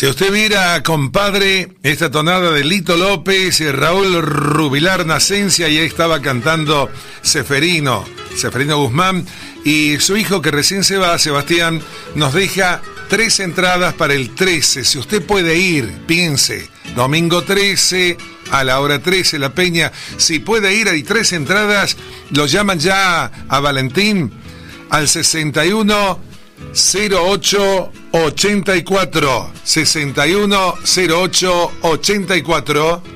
Si usted viera, compadre, esta tonada de Lito López, Raúl Rubilar Nacencia, y ahí estaba cantando Seferino Guzmán, y su hijo que recién se va, Sebastián, nos deja 3 entradas para el 13. Si usted puede ir, piense, domingo 13, a la hora 13, La Peña. Si puede ir, hay 3 entradas, lo llaman ya a Valentín al 61 08 84 61 08 84